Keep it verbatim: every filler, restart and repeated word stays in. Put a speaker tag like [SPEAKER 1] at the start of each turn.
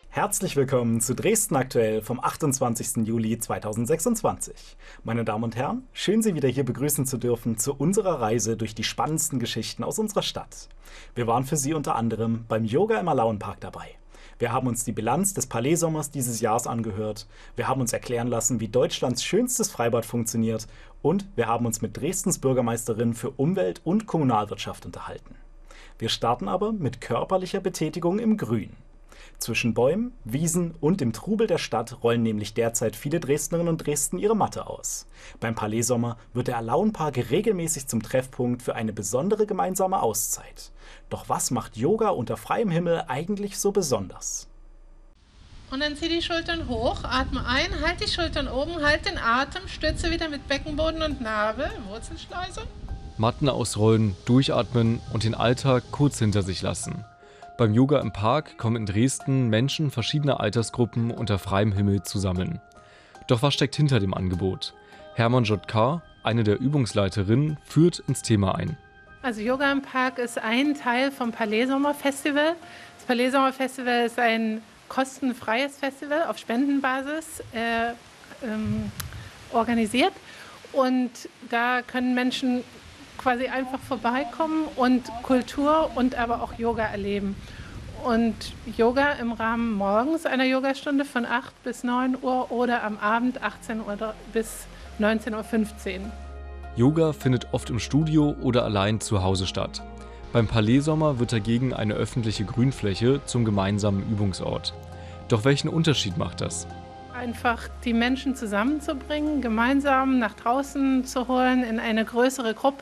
[SPEAKER 1] Herzlich willkommen zu Dresden aktuell vom achtundzwanzigsten Juli zweitausendsechsundzwanzig. Meine Damen und Herren, schön Sie wieder hier begrüßen zu dürfen zu unserer Reise durch die spannendsten Geschichten aus unserer Stadt. Wir waren für Sie unter anderem beim Yoga im Alaunpark dabei. Wir haben uns die Bilanz des Palais-Sommers dieses Jahres angehört, wir haben uns erklären lassen, wie Deutschlands schönstes Freibad funktioniert und wir haben uns mit Dresdens Bürgermeisterin für Umwelt und Kommunalwirtschaft unterhalten. Wir starten aber mit körperlicher Betätigung im Grün. Zwischen Bäumen, Wiesen und dem Trubel der Stadt rollen nämlich derzeit viele Dresdnerinnen und Dresden ihre Matte aus. Beim Palais Sommer wird der Alaunpark regelmäßig zum Treffpunkt für eine besondere gemeinsame Auszeit. Doch was macht Yoga unter freiem Himmel eigentlich so besonders?
[SPEAKER 2] Und dann zieh die Schultern hoch, atme ein, halt die Schultern oben, halt den Atem, stütze wieder mit Beckenboden und Nabel, Wurzelschleuse.
[SPEAKER 3] Matten ausrollen, durchatmen und den Alltag kurz hinter sich lassen. Beim Yoga im Park kommen in Dresden Menschen verschiedener Altersgruppen unter freiem Himmel zusammen. Doch was steckt hinter dem Angebot? Hermann Jotkar, eine der Übungsleiterinnen, führt ins Thema ein.
[SPEAKER 2] Also Yoga im Park ist ein Teil vom Palais Sommer Festival. Das Palais Sommer Festival ist ein kostenfreies Festival auf Spendenbasis äh, ähm, organisiert. Und da können Menschen quasi einfach vorbeikommen und Kultur und aber auch Yoga erleben. Und Yoga im Rahmen morgens einer Yogastunde von acht bis neun Uhr oder am Abend achtzehn Uhr bis neunzehn Uhr fünfzehn.
[SPEAKER 3] Yoga findet oft im Studio oder allein zu Hause statt. Beim Palais Sommer wird dagegen eine öffentliche Grünfläche zum gemeinsamen Übungsort. Doch welchen Unterschied macht das?
[SPEAKER 2] Einfach die Menschen zusammenzubringen, gemeinsam nach draußen zu holen in eine größere Gruppe.